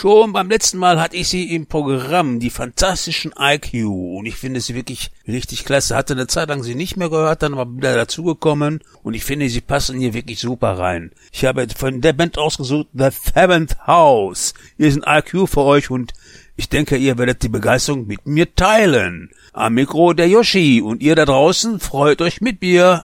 Schon beim letzten Mal hatte ich sie im Programm, die fantastischen IQ, und ich finde sie wirklich richtig klasse. Hatte eine Zeit lang sie nicht mehr gehört, dann war wieder dazugekommen, und ich finde, sie passen hier wirklich super rein. Ich habe von der Band ausgesucht, The Seventh House. Hier ist ein IQ für euch, und ich denke, ihr werdet die Begeisterung mit mir teilen. Am Mikro der Yoshi, und ihr da draußen freut euch mit mir.